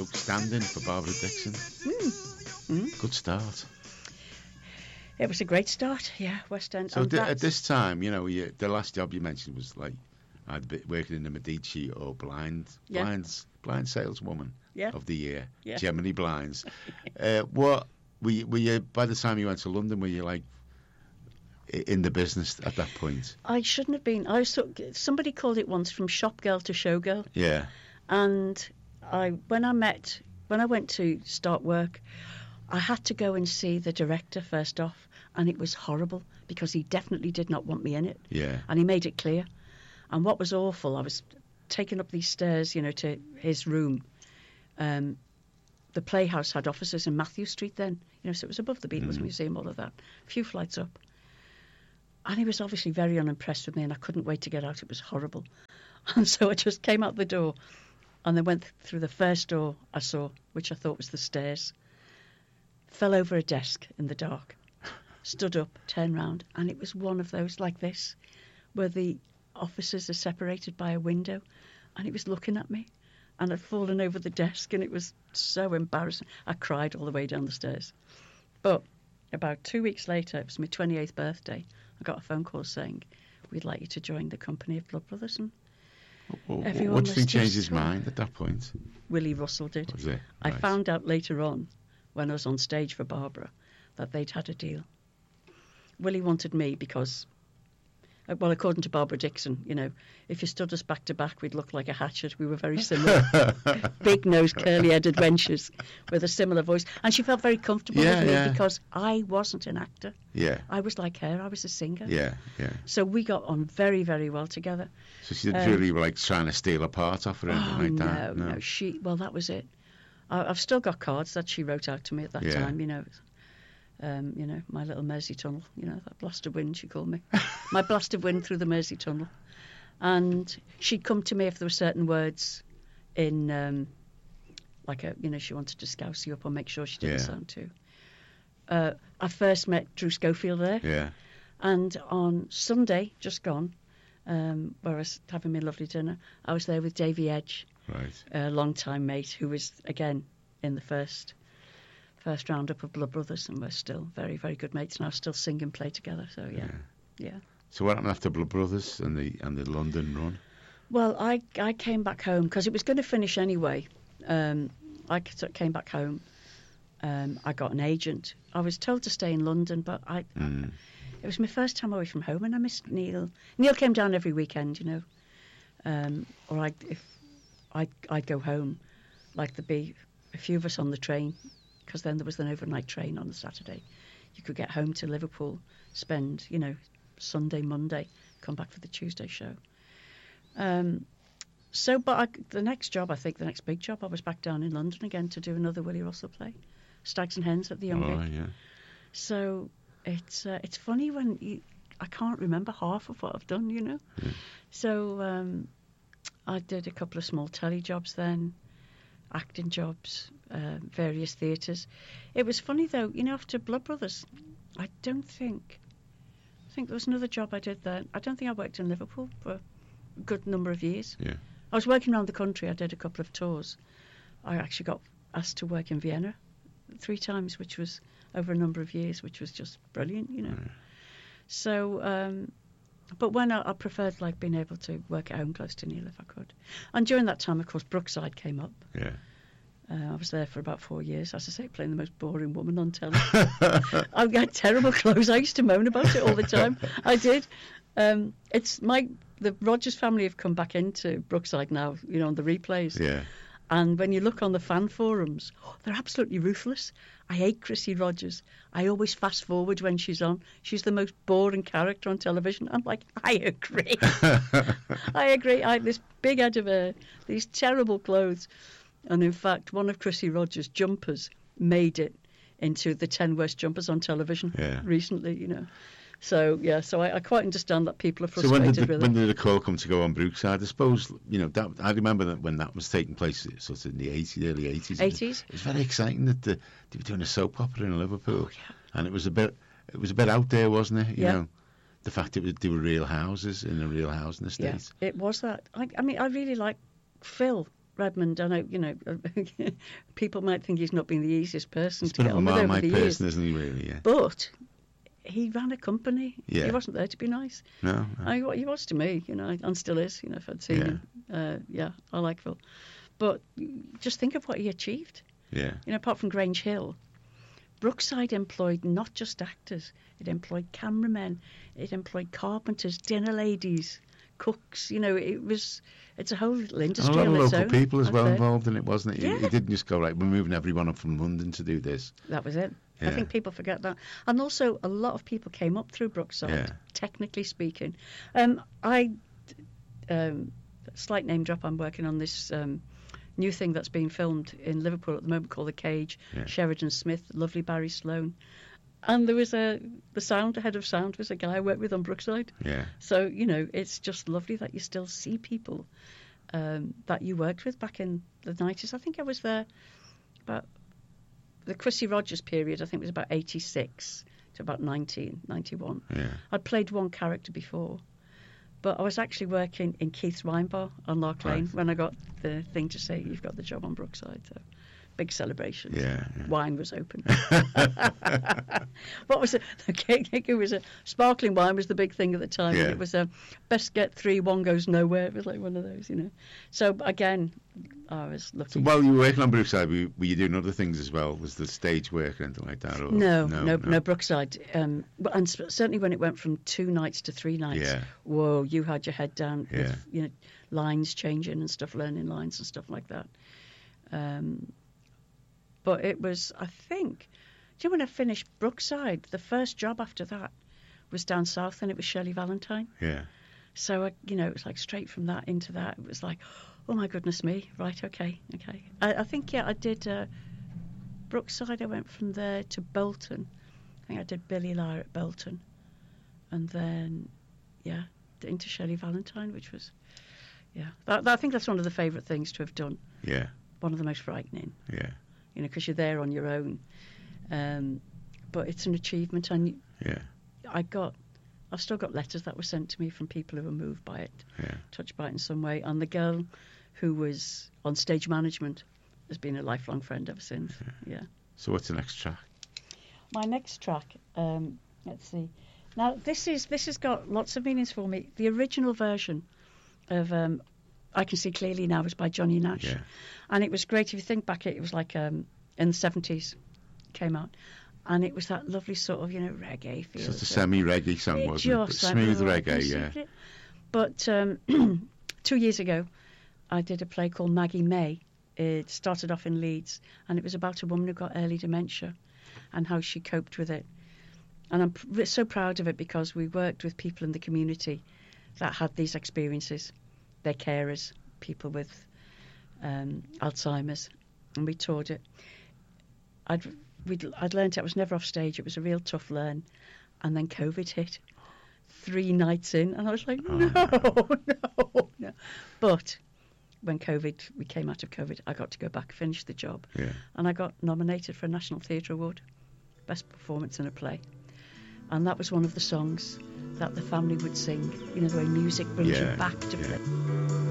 standing for Barbara Dixon. Good start. It was a great start, yeah, West End. So And at this time, the last job you mentioned was like I'd been working in the Medici or blind saleswoman of the year, Gemini Blinds. What were you by the time you went to London? Were you like in the business at that point? I shouldn't have been. Somebody called it once from shop girl to showgirl. Yeah. And when I went to start work, I had to go and see the director first off, and it was horrible because he definitely did not want me in it. Yeah. And he made it clear. And what was awful, I was taking up these stairs, to his room. The Playhouse had offices in Matthew Street then, so it was above the Beatles Museum, all of that, a few flights up. And he was obviously very unimpressed with me, and I couldn't wait to get out. It was horrible. And so I just came out the door and then went through the first door I saw, which I thought was the stairs, fell over a desk in the dark, stood up, turned round, and it was one of those like this, where the offices are separated by a window, and it was looking at me, and I'd fallen over the desk, and it was so embarrassing. I cried all the way down the stairs. But about 2 weeks later, it was my 28th birthday, I got a phone call saying, we'd like you to join the company of Blood Brothers. And what did he change his mind at that point? Willie Russell did. Was it? I Right. found out later on, when I was on stage for Barbara, that they'd had a deal. Willie wanted me because, well, according to Barbara Dixon, if you stood us back to back, we'd look like a hatchet. We were very similar. Big nose, curly-headed wenches with a similar voice. And she felt very comfortable with me because I wasn't an actor. Yeah. I was like her. I was a singer. Yeah. So we got on very, very well together. So she didn't really like trying to steal a part off her or anything like that? No. Well, that was it. I've still got cards that she wrote out to me at that time, my little Mersey tunnel, that blast of wind, she called me. My blast of wind through the Mersey tunnel. And she'd come to me if there were certain words in, she wanted to scouse you up or make sure she didn't sound too. I first met Drew Schofield there. Yeah. And on Sunday, just gone, where I was having my lovely dinner, I was there with Davy Edge. Right. A long-time mate who was, again, in the first roundup of Blood Brothers, and we're still very, very good mates now, still sing and play together, so yeah. So what happened after Blood Brothers and the London run? Well, I came back home, because it was going to finish anyway. I came back home, I got an agent. I was told to stay in London, but it was my first time away from home, and I missed Neil. Neil came down every weekend, or I'd go home, like there'd be a few of us on the train, because then there was an overnight train on the Saturday. You could get home to Liverpool, spend, Sunday, Monday, come back for the Tuesday show. But the next job, I think the next big job, I was back down in London again to do another Willie Russell play, Stags and Hens at the Young Vic. Yeah. So it's funny when I can't remember half of what I've done, Yeah. So I did a couple of small telly jobs then, acting jobs, various theatres. It was funny though, after Blood Brothers, I think there was another job I did then. I don't think I worked in Liverpool for a good number of years. Yeah. I was working around the country. I did a couple of tours. I actually got asked to work in Vienna 3 times, which was over a number of years, which was just brilliant, Yeah. So, but when I preferred being able to work at home close to Neil if I could. And during that time, of course, Brookside came up. Yeah. I was there for about 4 years, as I say, playing the most boring woman on telly. I had terrible clothes. I used to moan about it all the time. I did. The Rogers family have come back into Brookside now, on the replays. Yeah. And when you look on the fan forums, they're absolutely ruthless. I hate Chrissy Rogers. I always fast forward when she's on. She's the most boring character on television. I'm like, I agree. I agree. I had this big head of hair, these terrible clothes. And in fact, one of Chrissy Rogers' jumpers made it into the 10 worst jumpers on television recently, So, I quite understand that people are frustrated with it. When did the call come to go on Brookside? I suppose, I remember that when that was taking place, sort of in the early 80s. 80s? It was very exciting that they were doing a soap opera in Liverpool. Oh, yeah. And it was a bit out there, wasn't it? You Yeah. know, the fact they were real houses in a real housing estate. Yeah, it was that. I mean, I really like Phil Redmond, I know, people might think he's not been the easiest person to get on with over the years. person, isn't he, really? Yeah. But he ran a company. Yeah. He wasn't there to be nice. No. He was to me, and still is, if I'd seen him. I like Phil. But just think of what he achieved. Yeah. Apart from Grange Hill, Brookside employed not just actors, it employed cameramen, it employed carpenters, dinner ladies, cooks. It's a whole little industry. And a lot of of local people as well involved in it, wasn't it? Yeah. He didn't just go, right, we're moving everyone up from London to do this. That was it. Yeah. I think people forget that. And also, a lot of people came up through Brookside, technically speaking. Slight name drop, I'm working on this new thing that's being filmed in Liverpool at the moment called The Cage. Sheridan Smith, lovely Barry Sloane. And there was the head of sound was a guy I worked with on Brookside. Yeah. So, it's just lovely that you still see people that you worked with back in the 90s. I think I was there about the Chrissy Rogers period. I think it was about 86 to about 1991. Yeah. I'd played one character before, but I was actually working in Keith's Wine Bar on Lark Lane when I got the thing to say, you've got the job on Brookside. So big celebration. Yeah. Wine was open. What was it? It was a sparkling wine was the big thing at the time. Yeah. And it was a best get three, one goes nowhere. It was like one of those, So again, I was lucky. So while you were working on Brookside, were you doing other things as well? Was the stage work or anything like that? Or? No, Brookside. And certainly when it went from 2 nights to 3 nights, whoa, you had your head down with lines changing and stuff, learning lines and stuff like that. But it was, I think, when I finished Brookside, the first job after that was down south, and it was Shirley Valentine. Yeah. So, it was like straight from that into that. It was like, oh my goodness me, right, okay. I think, I did Brookside. I went from there to Bolton. I think I did Billy Lyre at Bolton. And then, into Shirley Valentine, which was, I think that's one of the favourite things to have done. Yeah. One of the most frightening. Yeah. Because you're there on your own. But it's an achievement. And I've still got letters that were sent to me from people who were moved by it, touched by it in some way. And the girl who was on stage management has been a lifelong friend ever since. Yeah. So what's the next track? My next track, let's see. Now, this has got lots of meanings for me. The original version of I Can See Clearly Now was by Johnny Nash. Yeah. And it was great. If you think back, it was like in the 70s came out. And it was that lovely sort of, reggae feel. So it's a semi-reggae song, wasn't it? Smooth reggae, yeah. But 2 years ago, I did a play called Maggie May. It started off in Leeds, and it was about a woman who got early dementia and how she coped with it. And I'm so proud of it because we worked with people in the community that had these experiences. Their carers, people with Alzheimer's, and we toured it. I'd learned I was never off stage. It was a real tough learn, and then COVID hit 3 nights in, and I was like, no. But when we came out of COVID, I got to go back, finish the job, and I got nominated for a National Theatre Award, Best Performance in a Play, and that was one of the songs that the family would sing. The way music brings you back to play.